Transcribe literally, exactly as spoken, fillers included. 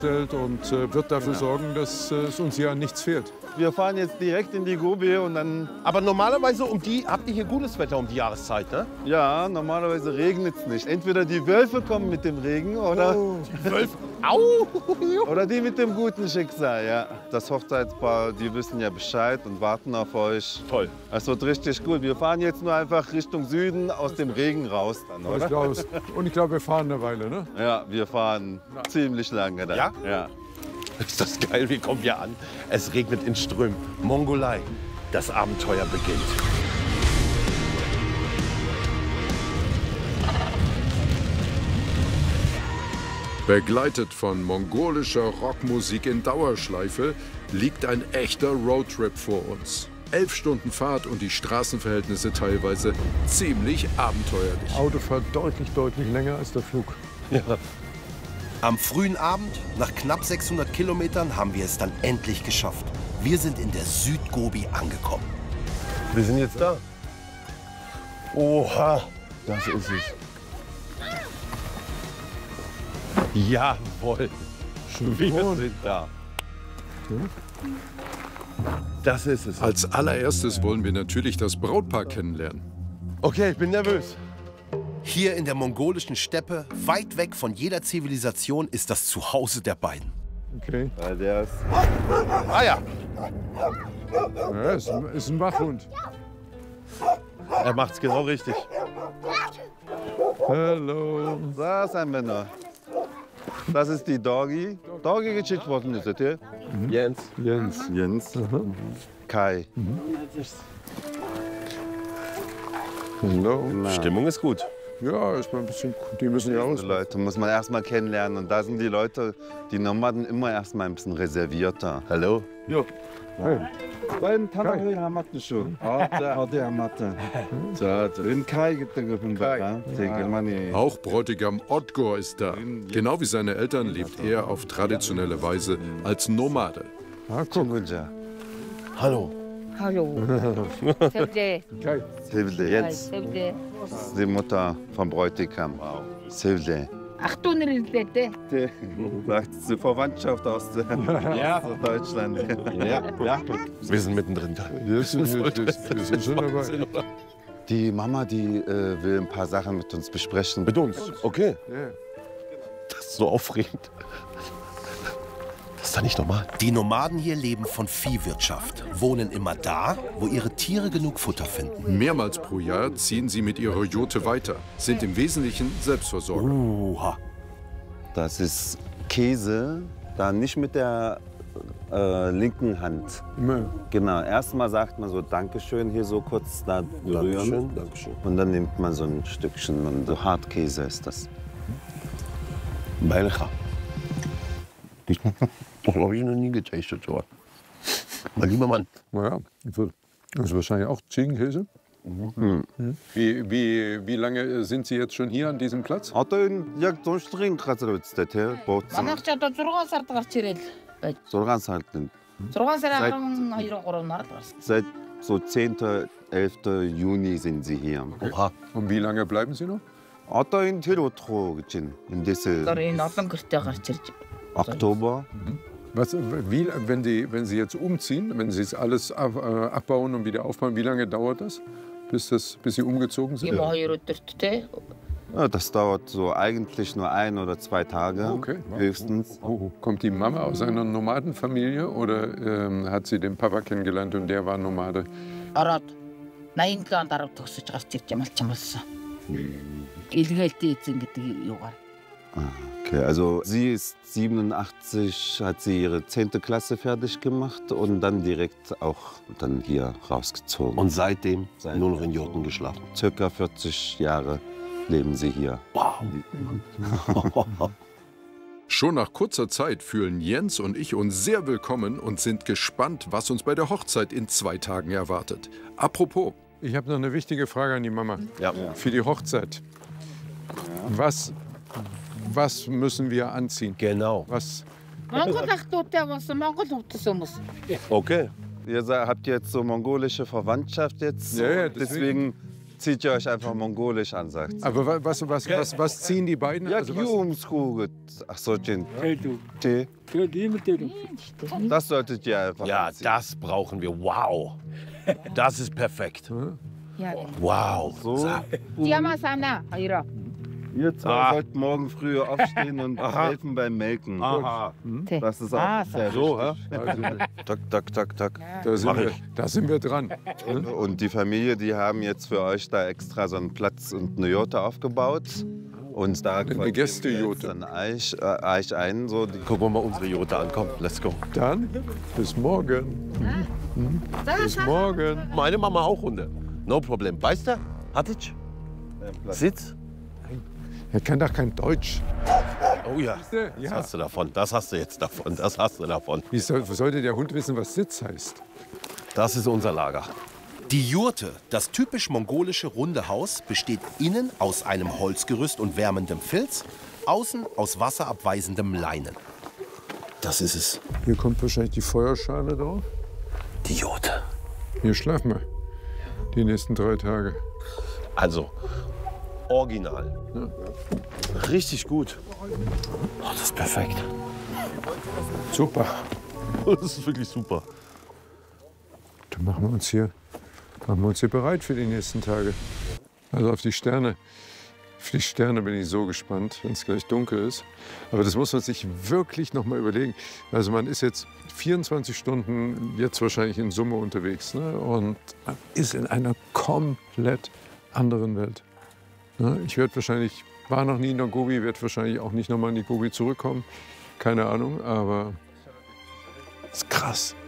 und äh, wird dafür sorgen, dass äh, es uns hier an nichts fehlt. Wir fahren jetzt direkt in die Gobi und dann... Aber normalerweise um die, habt ihr hier gutes Wetter um die Jahreszeit, ne? Ja, normalerweise regnet es nicht. Entweder die Wölfe kommen mit dem Regen oder... Oh, die Wölfe. Au! Oder die mit dem guten Schicksal, ja. Das Hochzeitspaar, die wissen ja Bescheid und warten auf euch. Toll. Das wird richtig gut. Wir fahren jetzt nur einfach Richtung Süden aus dem Regen raus dann, oder? Ich glaub, es- und ich glaube, wir fahren eine Weile, ne? Ja, wir fahren ziemlich lange dann. Ja? Ja. Ist das geil, wir kommen hier an. Es regnet in Strömen. Mongolei, das Abenteuer beginnt. Begleitet von mongolischer Rockmusik in Dauerschleife liegt ein echter Roadtrip vor uns. Elf Stunden Fahrt und die Straßenverhältnisse teilweise ziemlich abenteuerlich. Auto fährt deutlich, deutlich länger als der Flug. Ja. Am frühen Abend, nach knapp sechshundert Kilometern, haben wir es dann endlich geschafft. Wir sind in der Südgobi angekommen. Wir sind jetzt da. Oha, Das ist es. jawohl. Wir sind da. Das ist es. Als allererstes wollen wir natürlich das Brautpaar kennenlernen. Okay, ich bin nervös. Hier in der mongolischen Steppe, weit weg von jeder Zivilisation, ist das Zuhause der beiden. Okay. Weil der ist... Ah ja, Ja, ist, ein- ist ein Wachhund. Er macht's genau richtig. Hallo. Das sind wir noch. Das ist die Doggy. Doggy geschickt worden ist, ja? Jens. Jens. Jens. Kai. Hallo. Na, Stimmung ist gut. Ja, ist mal ein bisschen. Die müssen ja die aus. Leute muss man erst mal kennenlernen. Und da sind die Leute, die Nomaden, immer erst mal ein bisschen reservierter. Hallo? Hey. Ben tanımayı anlattı şu. Hadi hadi anlattı. In Kai gibt es Auch Bräutigam Odgor ist da. Genau wie seine Eltern lebt er auf traditionelle Weise als Nomade. Ah, guck. Hallo. Hallo. Sevde. Kai. Sevde, jetzt Sevde. ist die Mutter vom Bräutigam. Sevde. Ach du nerede? Sagt die Verwandtschaft aus, Ja. aus Deutschland. Ja, ja. Wir sind mittendrin. Wir sind, wir, wir, wir sind schon dabei. Die Mama, die äh, will ein paar Sachen mit uns besprechen. Mit uns? Okay. Ja. Das ist so aufregend. Das ist doch nicht normal. Die Nomaden hier leben von Viehwirtschaft, wohnen immer da, wo ihre Tiere genug Futter finden. Mehrmals pro Jahr ziehen sie mit ihrer Jote weiter, sind im Wesentlichen Selbstversorger. Uha. Das ist Käse, da nicht mit der äh, linken Hand. Immer. Genau, erstmal sagt man so Dankeschön hier so kurz da berühren. Dankeschön, Dankeschön. Und dann nimmt man so ein Stückchen und so Hartkäse ist das. Belcha. Das habe ich noch nie getestet. So. Mein lieber Mann. Naja, das ist wahrscheinlich auch Ziegenkäse. Mhm. Wie, wie, wie lange sind Sie jetzt schon hier an diesem Platz? Одоо энэ яг зуншлагын газар үстэй тий бууцсан. Манайх ч одоо зургаан сард гарч ирэл байж. зургаан сард энэ. зургаан сарын хоёр trois нар л гарсан. Seit so zehnten elften Juni sind sie hier. Oha. Und wie lange bleiben Sie noch? Одоо энэ тэр удахгүй гэж байна. Эндээс Одоо энэ олон гэртээ гарч ирж. Oktober. Was, wie, wenn, die, wenn Sie jetzt umziehen, wenn Sie es alles ab, äh, abbauen und wieder aufbauen, wie lange dauert das, bis, das, bis Sie umgezogen sind? Ийм хоёр өдөрт те. Ja, das dauert so eigentlich nur ein oder zwei Tage Okay. höchstens. Oh, kommt die Mama aus einer Nomadenfamilie oder ähm, hat sie den Papa kennengelernt und der war Nomade? Ороод наянган дараа төгсөж гарч ирж ямалч юм болсон. Илгээлтэй эзэн гэдэг юугаар. Okay, also sie ist siebenundachtzig, hat sie ihre zehnte Klasse fertig gemacht und dann direkt auch dann hier rausgezogen. Und seitdem nur noch in Jurten geschlafen. Circa vierzig Jahre leben sie hier. Wow. Schon nach kurzer Zeit fühlen Jens und ich uns sehr willkommen und sind gespannt, was uns bei der Hochzeit in zwei Tagen erwartet. Apropos, ich habe noch eine wichtige Frage an die Mama. Ja. Für die Hochzeit. Was, was müssen wir anziehen? Genau. Was? Монгол охтуудтай болсон Монгол хөвтөс хүмүүс. Okay. Ihr sa- habt jetzt so mongolische Verwandtschaft jetzt. Ja, ja, deswegen. deswegen zieht ihr euch einfach mongolisch an, sagt sie. Aber wa- was, was, was, was ziehen die beiden? Ja, Also was, Jungskuget. Ach so, Gin. Tee. Das solltet ihr einfach Ja, anziehen. das brauchen wir. Wow. Das ist perfekt. Ja. Wow. So. Tiama sana, Hayra. Ihr zwei Ah. sollt morgen früh aufstehen und Aha. helfen beim Melken. Aha. Das ist auch Ah, sehr So, wichtig. hä? Tak, tak, tak, tak. da, sind Mach wir, ich. da sind wir dran. Und die Familie, die haben jetzt für euch da extra so einen Platz und eine Jurte aufgebaut. Und da Eine Gästejurte. dann euch, äh, euch ein, so die Gucken wir mal unsere Jurte an. Komm, let's go. Dann bis morgen. Bis morgen. Meine Mama auch Hunde. No problem. Weißt du? Hatic? Sitz? Er kann doch kein Deutsch. Oh ja. Das Ja. hast du davon. Das hast du jetzt davon. Das hast du davon. Wie soll, sollte der Hund wissen, was Sitz heißt? Das ist unser Lager. Die Jurte, das typisch mongolische runde Haus, besteht innen aus einem Holzgerüst und wärmendem Filz, außen aus wasserabweisendem Leinen. Das ist es. Hier kommt wahrscheinlich die Feuerschale drauf. Die Jurte. Hier schlafen wir. Die nächsten drei Tage. Also, original. Richtig gut. Oh, das ist perfekt. Super. Das ist wirklich super. Dann machen wir uns hier, machen wir uns hier bereit für die nächsten Tage. Also auf die Sterne. Auf die Sterne bin ich so gespannt, wenn es gleich dunkel ist. Aber das muss man sich wirklich noch mal überlegen. Also man ist jetzt vierundzwanzig Stunden jetzt wahrscheinlich in Summe unterwegs, ne? Und man ist in einer komplett anderen Welt. Ne? Ich werde wahrscheinlich, war noch nie in der Gobi, werde wahrscheinlich auch nicht noch mal in die Gobi zurückkommen. Keine Ahnung, aber es ist krass.